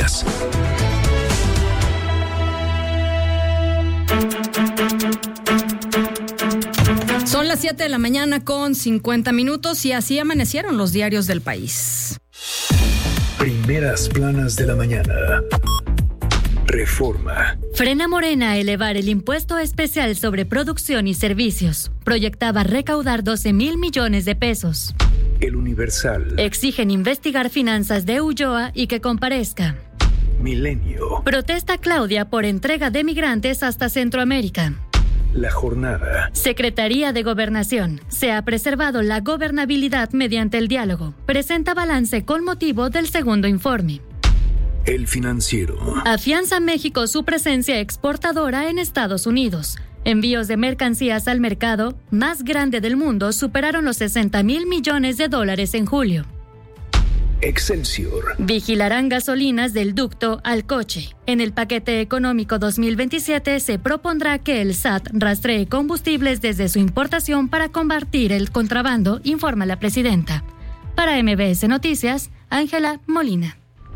Noticias. Son las 7 de la mañana con 50 minutos y así amanecieron los diarios del país. Primeras planas de la mañana. Reforma. Frena Morena a elevar el impuesto especial sobre producción y servicios. Proyectaba recaudar 12,000 millones de pesos. El Universal. Exigen investigar finanzas de Ulloa y que comparezca. Milenio. Protesta Claudia por entrega de migrantes hasta Centroamérica. La Jornada. Secretaría de Gobernación. Se ha preservado la gobernabilidad mediante el diálogo. Presenta balance con motivo del segundo informe. El Financiero. Afianza México su presencia exportadora en Estados Unidos. Envíos de mercancías al mercado más grande del mundo superaron los 60,000 millones de dólares en julio. Excelsior. Vigilarán gasolinas del ducto al coche. En el paquete económico 2027 se propondrá que el SAT rastree combustibles desde su importación para combatir el contrabando, informa la presidenta. Para MBS Noticias, Ángela Molina.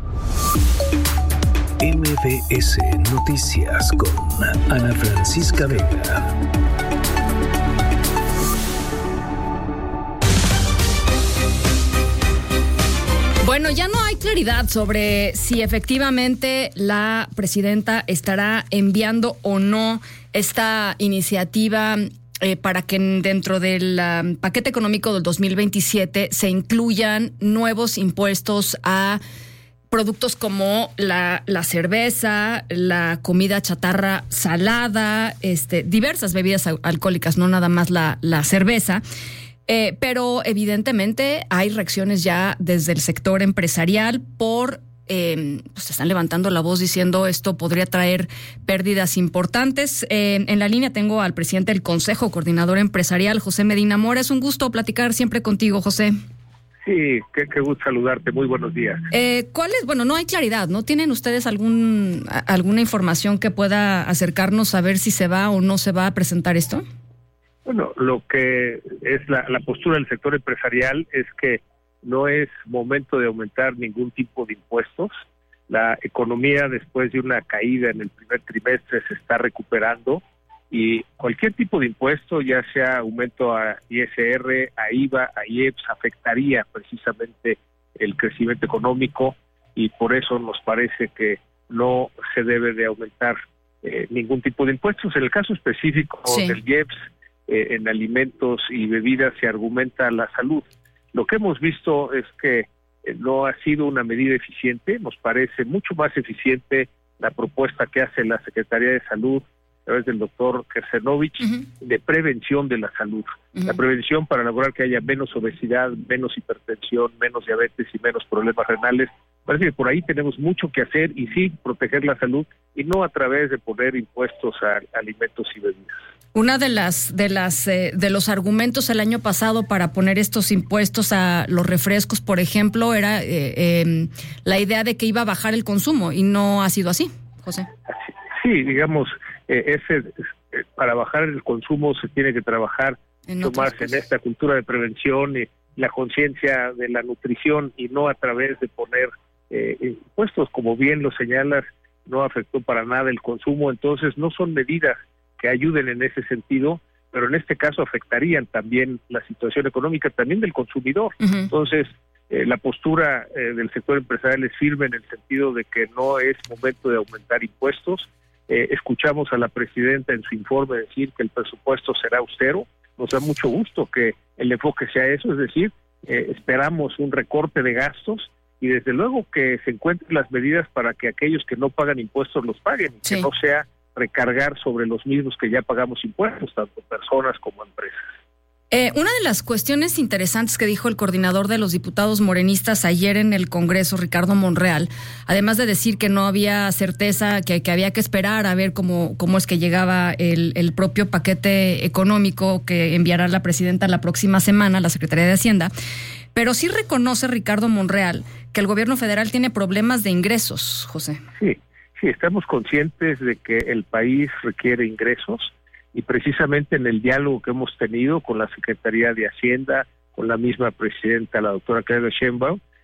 MBS Noticias con Ana Francisca Vega. Bueno, ya no hay claridad sobre si efectivamente la presidenta estará enviando o no esta iniciativa para que dentro del paquete económico del 2027 se incluyan nuevos impuestos a productos como la cerveza, la comida chatarra salada, diversas bebidas alcohólicas, no nada más la cerveza. Pero evidentemente hay reacciones ya desde el sector empresarial pues están levantando la voz diciendo esto podría traer pérdidas importantes. En la línea tengo al presidente del Consejo Coordinador Empresarial, José Medina Mora. Es un gusto platicar siempre contigo, José. Sí, qué gusto saludarte. Muy buenos días. ¿Cuál es? Bueno, no hay claridad, ¿no? ¿Tienen ustedes alguna información que pueda acercarnos a ver si se va o no se va a presentar esto? Bueno, lo que es la postura del sector empresarial es que no es momento de aumentar ningún tipo de impuestos. La economía, después de una caída en el primer trimestre, se está recuperando y cualquier tipo de impuesto, ya sea aumento a ISR, a IVA, a IEPS, afectaría precisamente el crecimiento económico y por eso nos parece que no se debe de aumentar ningún tipo de impuestos. En el caso específico del IEPS, en alimentos y bebidas se argumenta la salud. Lo que hemos visto es que no ha sido una medida eficiente. Nos parece mucho más eficiente la propuesta que hace la Secretaría de Salud a través del doctor Kersenovich de prevención de la salud. La prevención para lograr que haya menos obesidad, menos hipertensión, menos diabetes y menos problemas renales. Parece que por ahí tenemos mucho que hacer y sí proteger la salud y no a través de poner impuestos a alimentos y bebidas. Una de los argumentos el año pasado para poner estos impuestos a los refrescos, por ejemplo, era la idea de que iba a bajar el consumo y no ha sido así, José. Sí, digamos, para bajar el consumo se tiene que trabajar más en esta cultura de prevención y la conciencia de la nutrición y no a través de poner impuestos, como bien lo señalas, no afectó para nada el consumo, entonces no son medidas que ayuden en ese sentido, pero en este caso afectarían también la situación económica, también del consumidor. Entonces, la postura del sector empresarial es firme en el sentido de que no es momento de aumentar impuestos. Escuchamos a la presidenta en su informe decir que el presupuesto será austero. Nos da mucho gusto que el enfoque sea eso, es decir, esperamos un recorte de gastos y desde luego que se encuentren las medidas para que aquellos que no pagan impuestos los paguen, que no sea recargar sobre los mismos que ya pagamos impuestos, tanto personas como empresas. Una de las cuestiones interesantes que dijo el coordinador de los diputados morenistas ayer en el Congreso, Ricardo Monreal, además de decir que no había certeza, que había que esperar a ver cómo es que llegaba el propio paquete económico que enviará la presidenta la próxima semana, la Secretaría de Hacienda, pero sí reconoce Ricardo Monreal que el gobierno federal tiene problemas de ingresos, José. Sí, estamos conscientes de que el país requiere ingresos y precisamente en el diálogo que hemos tenido con la Secretaría de Hacienda, con la misma presidenta, la doctora Claudia Sheinbaum,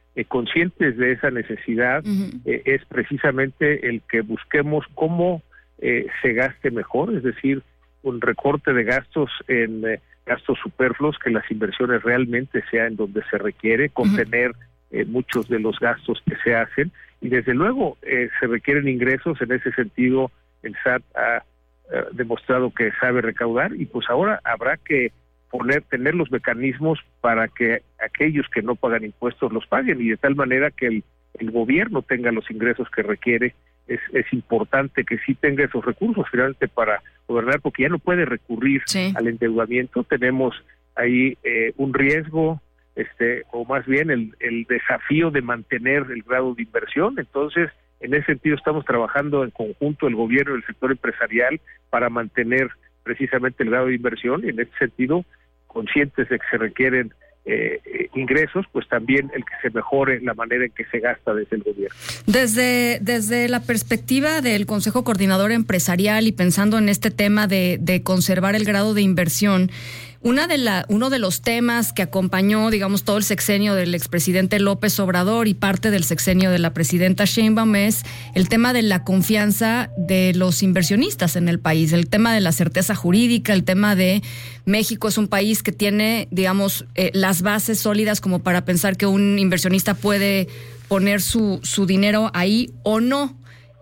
conscientes de esa necesidad, es precisamente el que busquemos cómo se gaste mejor, es decir, un recorte de gastos en gastos superfluos, que las inversiones realmente sean donde se requiere, contener muchos de los gastos que se hacen, y desde luego se requieren ingresos. En ese sentido el SAT ha demostrado que sabe recaudar, y pues ahora habrá que tener los mecanismos para que aquellos que no pagan impuestos los paguen, y de tal manera que el gobierno tenga los ingresos que requiere. Es importante que sí tenga esos recursos finalmente para gobernar, porque ya no puede recurrir al endeudamiento. Tenemos ahí un riesgo, o más bien el desafío de mantener el grado de inversión. Entonces, en ese sentido estamos trabajando en conjunto el gobierno y el sector empresarial para mantener precisamente el grado de inversión, y en ese sentido, conscientes de que se requieren ingresos, pues también el que se mejore la manera en que se gasta desde el gobierno. Desde la perspectiva del Consejo Coordinador Empresarial, y pensando en este tema de conservar el grado de inversión, uno de los temas que acompañó, digamos, todo el sexenio del expresidente López Obrador y parte del sexenio de la presidenta Sheinbaum es el tema de la confianza de los inversionistas en el país, el tema de la certeza jurídica, el tema de México es un país que tiene, digamos, las bases sólidas como para pensar que un inversionista puede poner su dinero ahí o no.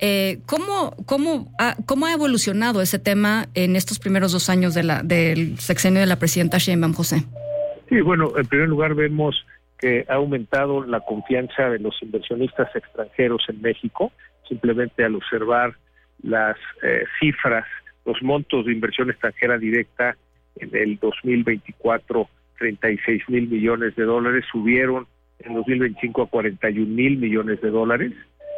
¿Cómo ha evolucionado ese tema en estos primeros 2 años del sexenio de la presidenta Sheinbaum, José? Sí, bueno, en primer lugar vemos que ha aumentado la confianza de los inversionistas extranjeros en México, simplemente al observar las cifras, los montos de inversión extranjera directa en el 2024, 36,000 millones de dólares, subieron en 2025 a 41,000 millones de dólares.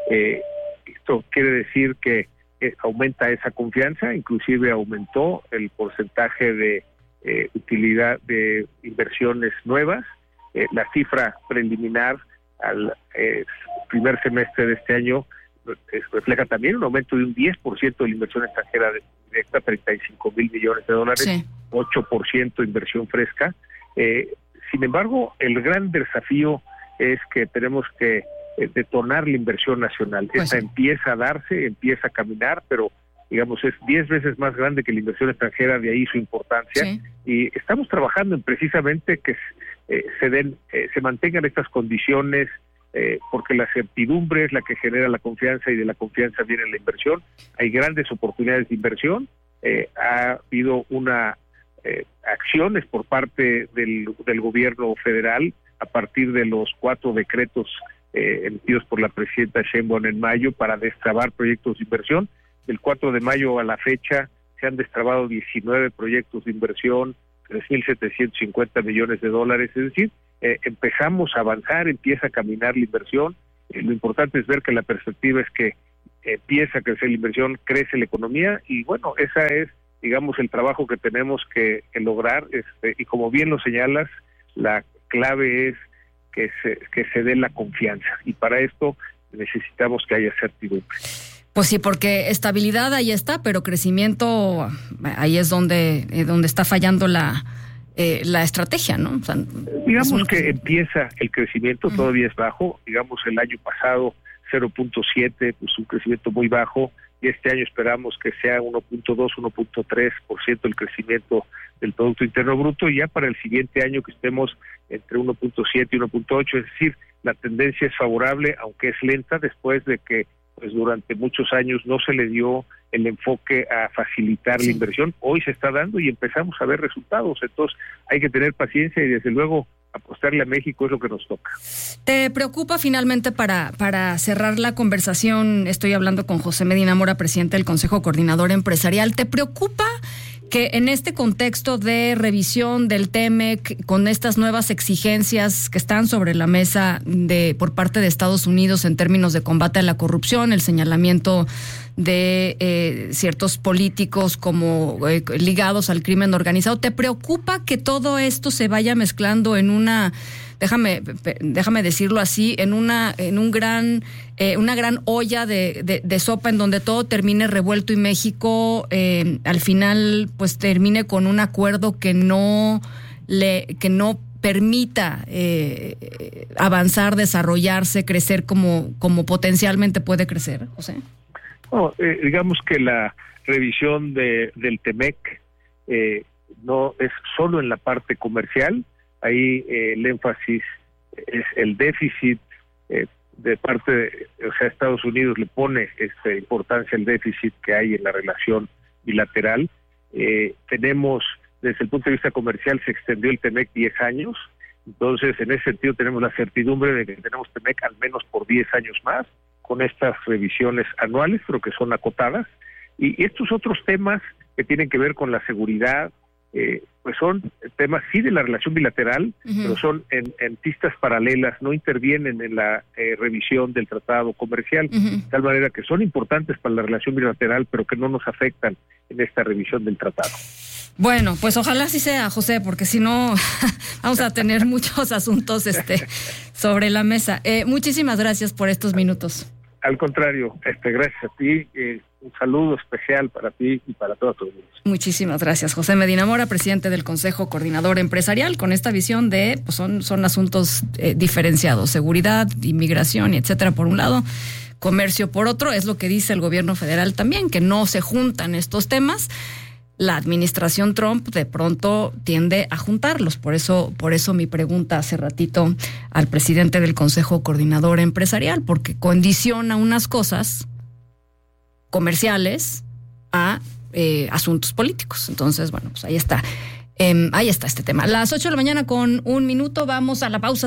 Esto quiere decir que aumenta esa confianza, inclusive aumentó el porcentaje de utilidad de inversiones nuevas. La cifra preliminar al primer semestre de este año refleja también un aumento de un 10% de la inversión extranjera directa, 35,000 millones de dólares, sí. 8% inversión fresca. Sin embargo, el gran desafío es que tenemos que detonar la inversión nacional. Pues esta empieza a darse, empieza a caminar, pero digamos es 10 veces más grande que la inversión extranjera, de ahí su importancia. Sí. Y estamos trabajando en precisamente que se mantengan estas condiciones, porque la certidumbre es la que genera la confianza, y de la confianza viene la inversión. Hay grandes oportunidades de inversión. Ha habido acciones por parte del gobierno federal a partir de los 4 decretos emitidos por la presidenta Sheinbaum en mayo para destrabar proyectos de inversión. Del 4 de mayo a la fecha se han destrabado 19 proyectos de inversión, 3,750 millones de dólares, es decir, empezamos a avanzar, empieza a caminar la inversión. Lo importante es ver que la perspectiva es que empieza a crecer la inversión, crece la economía, y bueno, esa es, digamos, el trabajo que tenemos que lograr, y como bien lo señalas, la clave es que se dé la confianza, y para esto necesitamos que haya certidumbre. Pues sí, porque estabilidad ahí está, pero crecimiento ahí es donde está fallando la estrategia, ¿no? O sea, digamos que empieza el crecimiento, todavía es bajo. Digamos, el año pasado 0.7, pues un crecimiento muy bajo, y este año esperamos que sea 1.2, 1.3% el crecimiento del Producto Interno Bruto, y ya para el siguiente año que estemos entre 1.7 y 1.8, es decir, la tendencia es favorable, aunque es lenta, después de que pues durante muchos años no se le dio el enfoque a facilitar la inversión. Hoy se está dando y empezamos a ver resultados, entonces hay que tener paciencia, y desde luego apostarle a México es lo que nos toca. ¿Te preocupa finalmente, para cerrar la conversación, estoy hablando con José Medina Mora, presidente del Consejo Coordinador Empresarial, ¿te preocupa que en este contexto de revisión del TEMEC, con estas nuevas exigencias que están sobre la mesa por parte de Estados Unidos en términos de combate a la corrupción, el señalamiento de ciertos políticos como ligados al crimen organizado, ¿te preocupa que todo esto se vaya mezclando en una, déjame decirlo así, en una gran olla de sopa en donde todo termine revuelto, y México al final pues termine con un acuerdo que no permita avanzar, desarrollarse, crecer como potencialmente puede crecer, José? No, digamos que la revisión del TEMEC no es solo en la parte comercial. Ahí el énfasis es el déficit de parte de, Estados Unidos le pone importancia al déficit que hay en la relación bilateral. Tenemos, desde el punto de vista comercial, se extendió el TEMEC 10 años, entonces en ese sentido tenemos la certidumbre de que tenemos TEMEC al menos por 10 años más, con estas revisiones anuales, pero que son acotadas. Y estos otros temas que tienen que ver con la seguridad, pues son temas sí de la relación bilateral, pero son en pistas paralelas, no intervienen en la revisión del tratado comercial, de tal manera que son importantes para la relación bilateral, pero que no nos afectan en esta revisión del tratado. Bueno, pues ojalá así sea, José, porque si no vamos a tener muchos asuntos sobre la mesa. Muchísimas gracias por estos minutos. Al contrario, gracias a ti. Un saludo especial para ti y para toda tu audiencia. Muchísimas gracias, José Medina Mora, presidente del Consejo Coordinador Empresarial, con esta visión de, pues son asuntos diferenciados, seguridad, inmigración, y etcétera, por un lado, comercio por otro. Es lo que dice el gobierno federal también, que no se juntan estos temas. La administración Trump de pronto tiende a juntarlos. Por eso mi pregunta hace ratito al presidente del Consejo Coordinador Empresarial, porque condiciona unas cosas comerciales a asuntos políticos. Entonces, bueno, pues ahí está este tema. Las 8:00 a.m, vamos a la pausa.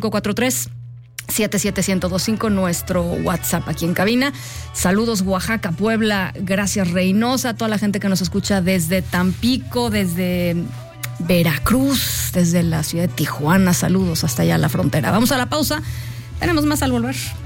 5543-77125, nuestro WhatsApp aquí en cabina. Saludos Oaxaca, Puebla, gracias Reynosa, a toda la gente que nos escucha desde Tampico, desde Veracruz, desde la ciudad de Tijuana, saludos hasta allá a la frontera. Vamos a la pausa, tenemos más al volver.